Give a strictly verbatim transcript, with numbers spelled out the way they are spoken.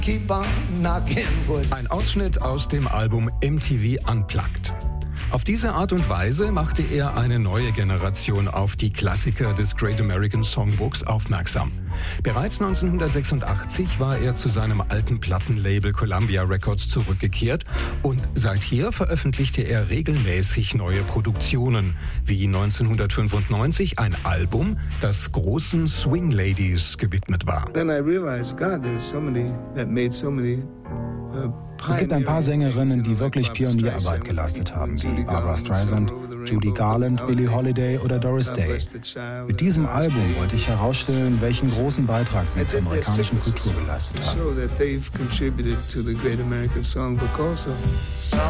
Ein Ausschnitt aus dem Album M T V Unplugged. Auf diese Art und Weise machte er eine neue Generation auf die Klassiker des Great American Songbooks aufmerksam. Bereits neunzehnhundertsechsundachtzig war er zu seinem alten Plattenlabel Columbia Records zurückgekehrt und seither veröffentlichte er regelmäßig neue Produktionen, wie neunzehnhundertfünfundneunzig ein Album, das großen Swing Ladies gewidmet war. Then I realized, God, there's somebody that made so many Es gibt ein paar Sängerinnen, die wirklich Pionierarbeit geleistet haben, wie Barbra Streisand, Judy Garland, Billie Holiday oder Doris Day. Mit diesem Album wollte ich herausstellen, welchen großen Beitrag sie zur amerikanischen Kultur geleistet haben.